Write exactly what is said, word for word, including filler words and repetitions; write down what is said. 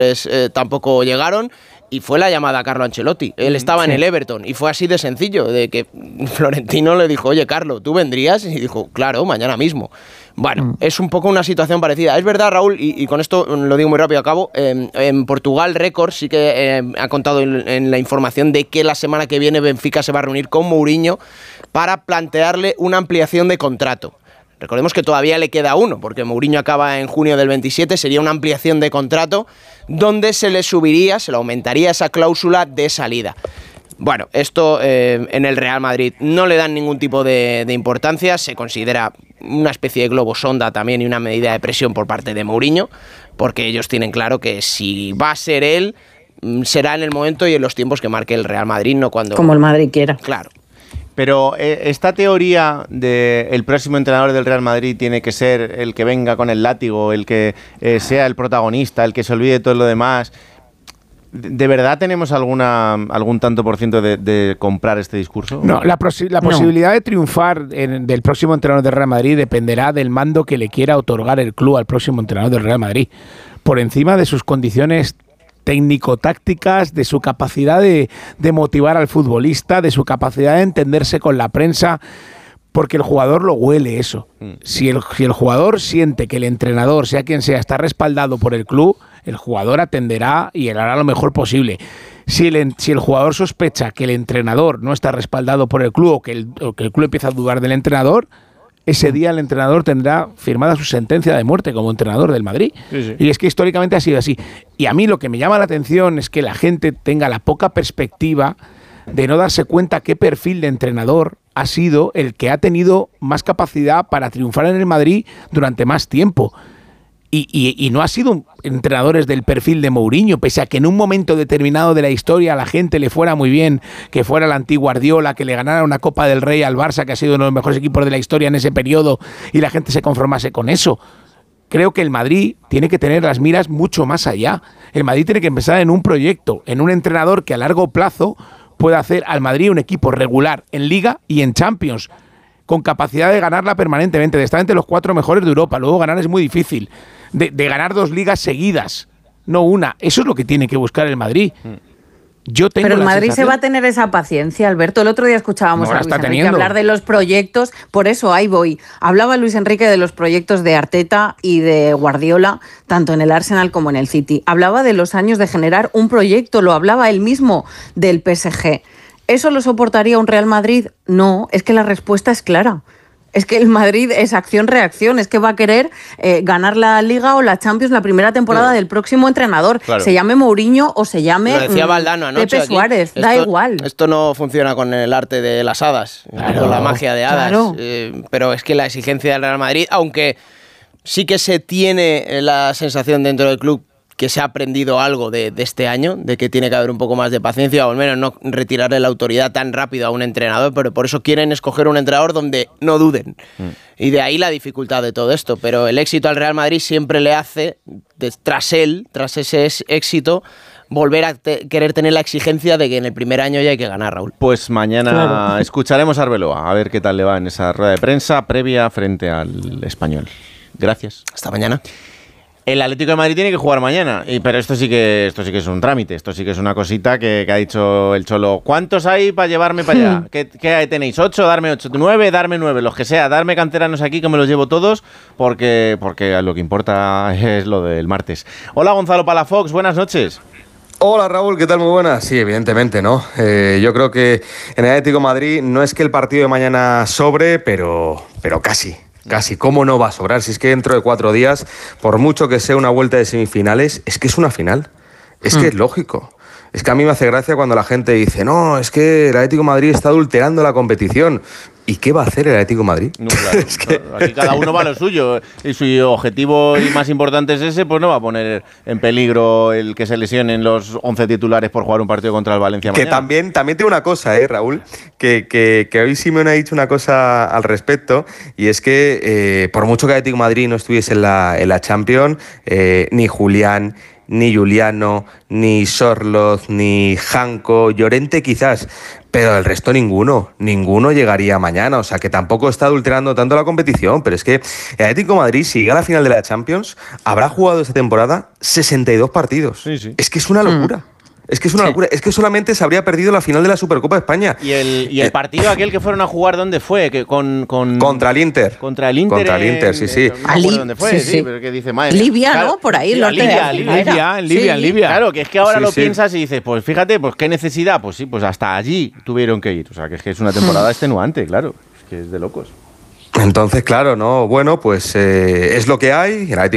eh, tampoco llegaron. Y fue la llamada a Carlo Ancelotti. Él estaba sí. en el Everton y fue así de sencillo, de que Florentino le dijo, oye, Carlo, ¿tú vendrías? Y dijo, claro, mañana mismo. Bueno, mm. es un poco una situación parecida. Es verdad, Raúl, y, y con esto lo digo muy rápido a cabo, eh, en Portugal Record sí que eh, ha contado en, en la información de que la semana que viene Benfica se va a reunir con Mourinho para plantearle una ampliación de contrato. Recordemos que todavía le queda uno, porque Mourinho acaba en junio del veintisiete, sería una ampliación de contrato donde se le subiría, se le aumentaría esa cláusula de salida. Bueno, esto eh, en el Real Madrid no le dan ningún tipo de, de importancia, se considera una especie de globo sonda también y una medida de presión por parte de Mourinho, porque ellos tienen claro que si va a ser él, será en el momento y en los tiempos que marque el Real Madrid, no cuando... Como el Madrid quiera. Claro. Pero eh, esta teoría de el próximo entrenador del Real Madrid tiene que ser el que venga con el látigo, el que eh, sea el protagonista, el que se olvide de todo lo demás, ¿de verdad tenemos alguna algún tanto por ciento de, de comprar este discurso? No, la, posi- la posibilidad no. de triunfar en, del próximo entrenador del Real Madrid dependerá del mando que le quiera otorgar el club al próximo entrenador del Real Madrid, por encima de sus condiciones técnico-tácticas, de su capacidad de, de motivar al futbolista, de su capacidad de entenderse con la prensa, porque el jugador lo huele eso. Si el, si el jugador siente que el entrenador, sea quien sea, está respaldado por el club, el jugador atenderá y hará lo mejor posible. Si el, si el jugador sospecha que el entrenador no está respaldado por el club o que el, o que el club empieza a dudar del entrenador, ese día el entrenador tendrá firmada su sentencia de muerte como entrenador del Madrid. Sí, sí. Y es que históricamente ha sido así. Y a mí lo que me llama la atención es que la gente tenga la poca perspectiva de no darse cuenta qué perfil de entrenador ha sido el que ha tenido más capacidad para triunfar en el Madrid durante más tiempo. Y, y, y no ha sido entrenadores del perfil de Mourinho, pese a que en un momento determinado de la historia a la gente le fuera muy bien, que fuera el antiguo Guardiola, que le ganara una Copa del Rey al Barça, que ha sido uno de los mejores equipos de la historia en ese periodo, y la gente se conformase con eso. Creo que el Madrid tiene que tener las miras mucho más allá. El Madrid tiene que empezar en un proyecto, en un entrenador que a largo plazo pueda hacer al Madrid un equipo regular en Liga y en Champions, con capacidad de ganarla permanentemente, de estar entre los cuatro mejores de Europa. Luego ganar es muy difícil. De, de ganar dos ligas seguidas, no una. Eso es lo que tiene que buscar el Madrid. Yo tengo Pero el la Madrid sensación... se va a tener esa paciencia, Alberto. El otro día escuchábamos no, a Luis Enrique teniendo. hablar de los proyectos, por eso ahí voy. Hablaba Luis Enrique de los proyectos de Arteta y de Guardiola, tanto en el Arsenal como en el City. Hablaba de los años de generar un proyecto, lo hablaba él mismo del P S G. ¿Eso lo soportaría un Real Madrid? No, es que la respuesta es clara. Es que el Madrid es acción-reacción, es que va a querer eh, ganar la Liga o la Champions la primera temporada sí. del próximo entrenador. Claro. Se llame Mourinho o se llame Lo decía Valdano anoche, Pepe Suárez, aquí. da esto, igual. Esto no funciona con el arte de las hadas, claro. con la magia de hadas. Claro. Eh, pero es que la exigencia del Real Madrid, aunque sí que se tiene la sensación dentro del club que se ha aprendido algo de, de este año, de que tiene que haber un poco más de paciencia, o al menos no retirarle la autoridad tan rápido a un entrenador, pero por eso quieren escoger un entrenador donde no duden. Mm. Y de ahí la dificultad de todo esto. Pero el éxito al Real Madrid siempre le hace, de, tras él, tras ese éxito, volver a te- querer tener la exigencia de que en el primer año ya hay que ganar, Raúl. Pues mañana claro. escucharemos a Arbeloa, a ver qué tal le va en esa rueda de prensa previa frente al Español. Gracias. Hasta mañana. El Atlético de Madrid tiene que jugar mañana, y, pero esto sí que esto sí que es un trámite, esto sí que es una cosita que, que ha dicho el Cholo. ¿Cuántos hay para llevarme para allá? ¿Qué, qué tenéis? ¿Ocho? Darme ocho. ¿Nueve? Darme nueve. Los que sea. Darme canteranos aquí que me los llevo todos porque, porque lo que importa es lo del martes. Hola Gonzalo Palafox, buenas noches. Hola Raúl, ¿qué tal? Muy buenas. Sí, evidentemente, ¿no? Eh, yo creo que en el Atlético de Madrid no es que el partido de mañana sobre, pero, pero casi. Casi, ¿cómo no va a sobrar? Si es que dentro de cuatro días, por mucho que sea una vuelta de semifinales, es que es una final. Es que mm. es lógico. Es que a mí me hace gracia cuando la gente dice, no, es que el Atlético de Madrid está adulterando la competición. ¿Y qué va a hacer el Atlético de Madrid? No, claro, es que... no, aquí cada uno va a lo suyo. Y su objetivo más importante es ese, pues no va a poner en peligro el que se lesionen los once titulares por jugar un partido contra el Valencia mañana. Que también, también tengo una cosa, ¿eh, Raúl? Que, que, que hoy Simeone ha dicho una cosa al respecto, y es que eh, por mucho que el Atlético de Madrid no estuviese en la, en la Champions, eh, ni Julián, ni Juliano, ni Sorloz, ni Janko, Llorente quizás, pero el resto ninguno, ninguno llegaría mañana, o sea que tampoco está adulterando tanto la competición, pero es que el Atlético de Madrid, si llega a la final de la Champions, habrá jugado esta temporada sesenta y dos partidos. Sí, sí. Es que es una locura. Mm. Es que es una sí. locura. Es que solamente se habría perdido la final de la Supercopa de España. ¿Y el, y el eh, partido aquel que fueron a jugar dónde fue? Que con, con, contra el Inter. Contra el Inter. Contra el Inter, sí, sí. No me dónde fue, sí, sí. sí pero que dice, madre Libia, claro, ¿no? Por ahí. Sí, lo Libia, Libia, Libia, en Libia, sí. Libia. Claro, que es que ahora sí, lo sí. piensas y dices, pues fíjate, pues qué necesidad. Pues sí, pues hasta allí tuvieron que ir. O sea, que es que es una temporada hmm. extenuante, claro. Es que es de locos. Entonces, claro, ¿no? Bueno, pues eh, es lo que hay. El Atlético